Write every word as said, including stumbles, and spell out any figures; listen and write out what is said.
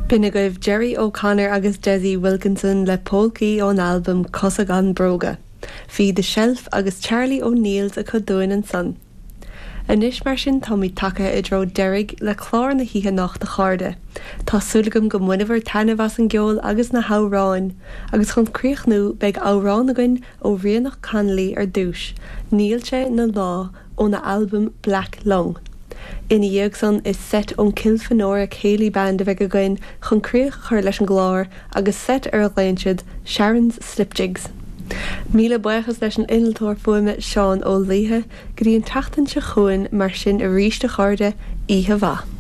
Bina goibh Jerry O'Connor agus Desi Wilkinson le polcaí ón albumm Cosagan Broga. Bhí The Shelf agus Charlie O'Neills a chudoin an son. Anis mar sin tá mí take i dro derig le chlár na hithe nach de charde. Tá súlagam go muinehar tanmhas an geol agus na háráin, agus chun críochnú beag árán againn ó rianach canlí ar dúis, nílte na lá ó na albumm Black Lung. Ina dhéag san is set ón Kilfenora céilí band a bheith againn chun críoch chuir leis an glár agus set ar a léinsead Sharon's Slipjigs. Míle buchas leis an inaltóir fuime Seán ó Líthe, go dtí an tachtain se chuin mar sin a ríiste charde ihe bha.